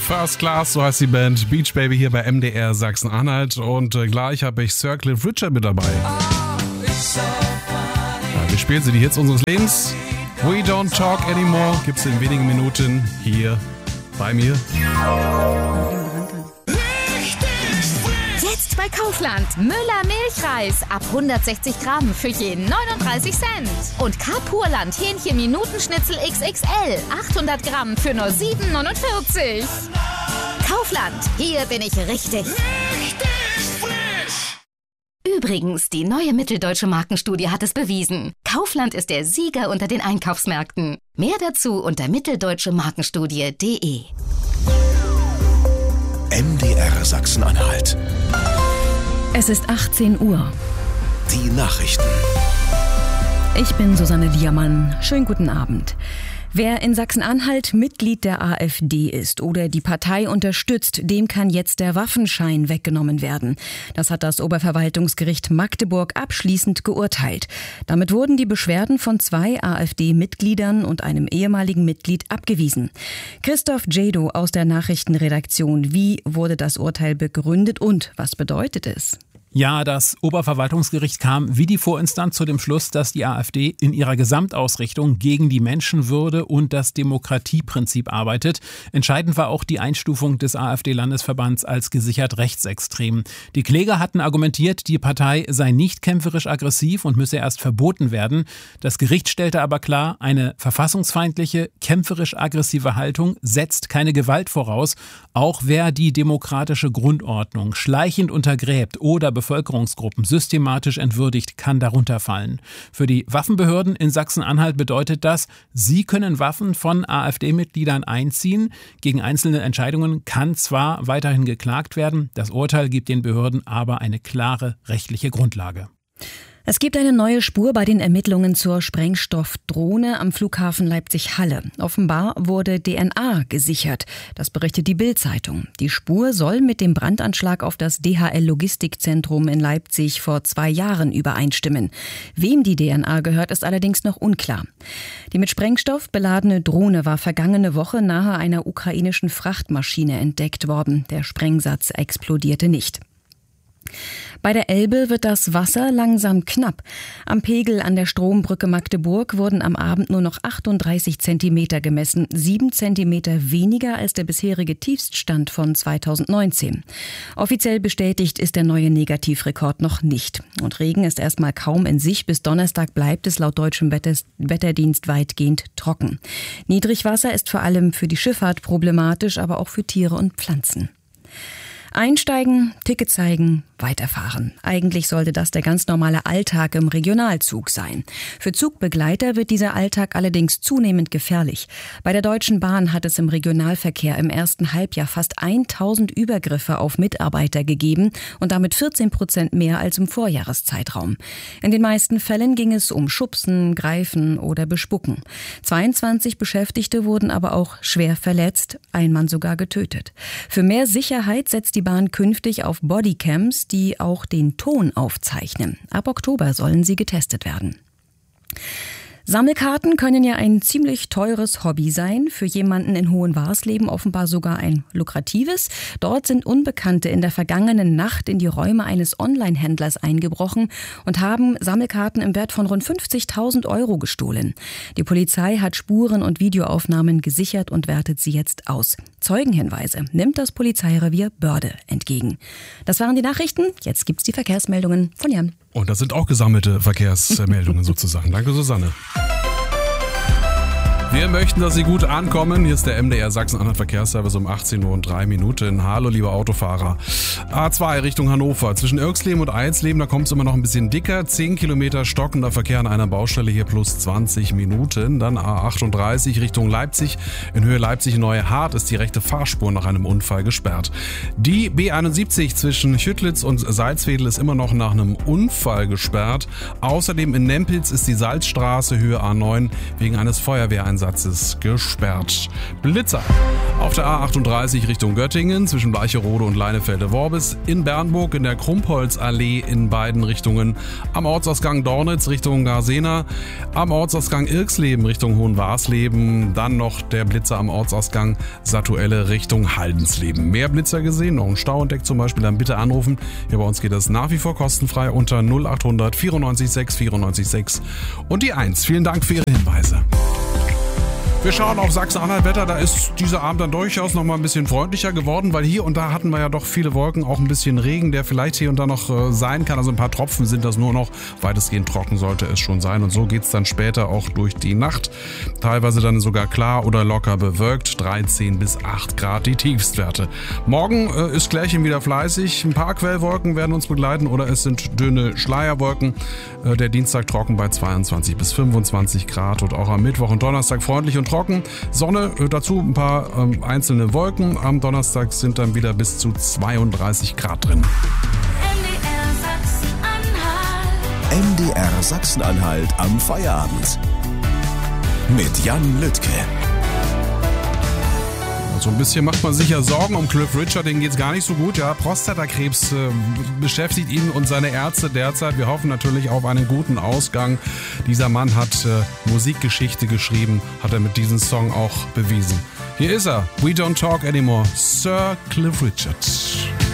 First Class, so heißt die Band Beach Baby hier bei MDR Sachsen-Anhalt. Und gleich habe ich Sir Cliff Richard mit dabei. Wir spielen sie die Hits unseres Lebens. We Don't Talk Anymore gibt's in wenigen Minuten hier bei mir. Jetzt bei Kaufland. Müller Milchreis ab 160 Gramm für je 39 Cent. Und Carpurland Hähnchen Minutenschnitzel XXL 800 Gramm für nur 7,49. Kaufland, hier bin ich richtig. Übrigens, die neue Mitteldeutsche Markenstudie hat es bewiesen. Kaufland ist der Sieger unter den Einkaufsmärkten. Mehr dazu unter mitteldeutschemarkenstudie.de. MDR Sachsen-Anhalt. Es ist 18 Uhr. Die Nachrichten. Ich bin Susanne Diermann. Schönen guten Abend. Wer in Sachsen-Anhalt Mitglied der AfD ist oder die Partei unterstützt, dem kann jetzt der Waffenschein weggenommen werden. Das hat das Oberverwaltungsgericht Magdeburg abschließend geurteilt. Damit wurden die Beschwerden von 2 AfD-Mitgliedern und einem ehemaligen Mitglied abgewiesen. Christoph Jedo aus der Nachrichtenredaktion. Wie wurde das Urteil begründet und was bedeutet es? Ja, das Oberverwaltungsgericht kam wie die Vorinstanz zu dem Schluss, dass die AfD in ihrer Gesamtausrichtung gegen die Menschenwürde und das Demokratieprinzip arbeitet. Entscheidend war auch die Einstufung des AfD-Landesverbands als gesichert rechtsextrem. Die Kläger hatten argumentiert, die Partei sei nicht kämpferisch aggressiv und müsse erst verboten werden. Das Gericht stellte aber klar, eine verfassungsfeindliche, kämpferisch aggressive Haltung setzt keine Gewalt voraus. Auch wer die demokratische Grundordnung schleichend untergräbt oder Bevölkerungsgruppen systematisch entwürdigt, kann darunter fallen. Für die Waffenbehörden in Sachsen-Anhalt bedeutet das, sie können Waffen von AfD-Mitgliedern einziehen. Gegen einzelne Entscheidungen kann zwar weiterhin geklagt werden, das Urteil gibt den Behörden aber eine klare rechtliche Grundlage. Es gibt eine neue Spur bei den Ermittlungen zur Sprengstoffdrohne am Flughafen Leipzig-Halle. Offenbar wurde DNA gesichert. Das berichtet die Bild-Zeitung. Die Spur soll mit dem Brandanschlag auf das DHL-Logistikzentrum in Leipzig vor 2 Jahren übereinstimmen. Wem die DNA gehört, ist allerdings noch unklar. Die mit Sprengstoff beladene Drohne war vergangene Woche nahe einer ukrainischen Frachtmaschine entdeckt worden. Der Sprengsatz explodierte nicht. Bei der Elbe wird das Wasser langsam knapp. Am Pegel an der Strombrücke Magdeburg wurden am Abend nur noch 38 Zentimeter gemessen, 7 Zentimeter weniger als der bisherige Tiefststand von 2019. Offiziell bestätigt ist der neue Negativrekord noch nicht. Und Regen ist erstmal kaum in Sicht. Bis Donnerstag bleibt es laut deutschem Wetterdienst weitgehend trocken. Niedrigwasser ist vor allem für die Schifffahrt problematisch, aber auch für Tiere und Pflanzen. Einsteigen, Ticket zeigen, weiterfahren. Eigentlich sollte das der ganz normale Alltag im Regionalzug sein. Für Zugbegleiter wird dieser Alltag allerdings zunehmend gefährlich. Bei der Deutschen Bahn hat es im Regionalverkehr im ersten Halbjahr fast 1000 Übergriffe auf Mitarbeiter gegeben und damit 14% mehr als im Vorjahreszeitraum. In den meisten Fällen ging es um Schubsen, Greifen oder Bespucken. 22 Beschäftigte wurden aber auch schwer verletzt, ein Mann sogar getötet. Für mehr Sicherheit setzt die Bahn künftig auf Bodycams, die auch den Ton aufzeichnen. Ab Oktober sollen sie getestet werden. Sammelkarten können ja ein ziemlich teures Hobby sein, für jemanden in Hohenwarsleben offenbar sogar ein lukratives. Dort sind Unbekannte in der vergangenen Nacht in die Räume eines Online-Händlers eingebrochen und haben Sammelkarten im Wert von rund 50.000 € gestohlen. Die Polizei hat Spuren und Videoaufnahmen gesichert und wertet sie jetzt aus. Zeugenhinweise nimmt das Polizeirevier Börde entgegen. Das waren die Nachrichten, jetzt gibt's die Verkehrsmeldungen von Jan. Und das sind auch gesammelte Verkehrsmeldungen sozusagen. Danke, Susanne. Wir möchten, dass Sie gut ankommen. Hier ist der MDR Sachsen-Anhalt Verkehrsservice um 18:03 Uhr. Hallo, liebe Autofahrer. A2 Richtung Hannover. Zwischen Irxleben und Eilsleben, da kommt es immer noch ein bisschen dicker. 10 Kilometer stockender Verkehr an einer Baustelle, hier plus 20 Minuten. Dann A38 Richtung Leipzig. In Höhe Leipzig-Neuhardt ist die rechte Fahrspur nach einem Unfall gesperrt. Die B71 zwischen Chüttlitz und Salzwedel ist immer noch nach einem Unfall gesperrt. Außerdem in Nempitz ist die Salzstraße Höhe A9 wegen eines Feuerwehreinsatzes Ersatz ist gesperrt. Blitzer auf der A38 Richtung Göttingen zwischen Bleicherode und Leinefelde-Worbis, in Bernburg in der Krumpholzallee in beiden Richtungen, am Ortsausgang Dornitz Richtung Garsena, am Ortsausgang Irxleben Richtung Hohenwarsleben, dann noch der Blitzer am Ortsausgang Satuelle Richtung Haldensleben. Mehr Blitzer gesehen, noch ein Stau entdeckt zum Beispiel, dann bitte anrufen. Hier bei uns geht das nach wie vor kostenfrei unter 0800 94 6 94 6 und die 1. Vielen Dank für Ihre Hinweise. Wir schauen auf Sachsen-Anhalt Wetter, da ist dieser Abend dann durchaus noch mal ein bisschen freundlicher geworden, weil hier und da hatten wir ja doch viele Wolken, auch ein bisschen Regen, der vielleicht hier und da noch sein kann. Also ein paar Tropfen sind das nur noch, weitestgehend trocken sollte es schon sein. Und so geht's dann später auch durch die Nacht. Teilweise dann sogar klar oder locker bewölkt, 13 bis 8 Grad die Tiefstwerte. Morgen ist Klärchen wieder fleißig, ein paar Quellwolken werden uns begleiten oder es sind dünne Schleierwolken. Der Dienstag trocken bei 22 bis 25 Grad und auch am Mittwoch und Donnerstag freundlich und trocken. Sonne, dazu ein paar einzelne Wolken. Am Donnerstag sind dann wieder bis zu 32 Grad drin. MDR Sachsen-Anhalt am Feierabend. Mit Jan Lüttke. So ein bisschen macht man sich ja Sorgen um Cliff Richard, denen geht's gar nicht so gut. Ja, Prostatakrebs beschäftigt ihn und seine Ärzte derzeit. Wir hoffen natürlich auf einen guten Ausgang. Dieser Mann hat Musikgeschichte geschrieben, hat er mit diesem Song auch bewiesen. Hier ist er, We Don't Talk Anymore, Sir Cliff Richard.